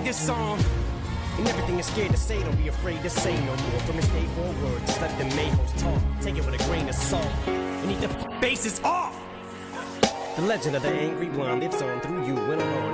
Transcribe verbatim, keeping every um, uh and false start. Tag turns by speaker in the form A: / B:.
A: this song. And everything you're scared to say, don't be afraid to say no more. From this day forward, just let the mayhoes talk. Take it with a grain of salt. And eat the bases off. The legend of the angry blonde lives on through you and on.